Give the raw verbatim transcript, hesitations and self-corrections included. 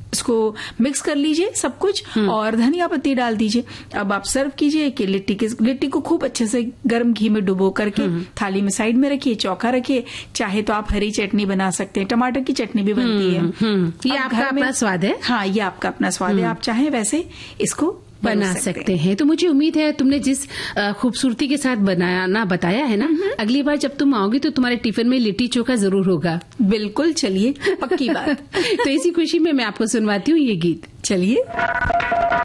इसको मिक्स कर लीजिए सब कुछ और धनिया पत्ती डाल दीजिए। अब आप सर्व कीजिए कि लिट्टी के लिट्टी को खूब अच्छे से गर्म घी में डुबो करके थाली में साइड में रखिए, चौका रखिए। चाहे तो आप हरी चटनी बना सकते हैं, टमाटर की चटनी भी बनती है। ये आपका अपना स्वाद है। हाँ, ये आपका अपना स्वाद है, आप चाहे वैसे इसको बना सकते, सकते हैं। तो मुझे उम्मीद है तुमने जिस खूबसूरती के साथ बनाना बताया है ना, अगली बार जब तुम आओगी तो तुम्हारे टिफिन में लिट्टी चोखा जरूर होगा। बिल्कुल, चलिए, पक्की बात। तो इसी खुशी में मैं आपको सुनवाती हूँ ये गीत। चलिए।